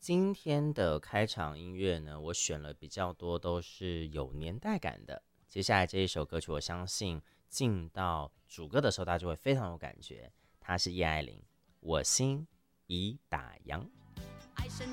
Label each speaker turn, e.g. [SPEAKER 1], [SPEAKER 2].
[SPEAKER 1] 今天的开场音乐呢，我选了比较多都是有年代感的。接下来这一首歌曲，我相信进到主歌的时候，大家就会非常有感觉。它是叶爱玲，《我心已打烊》。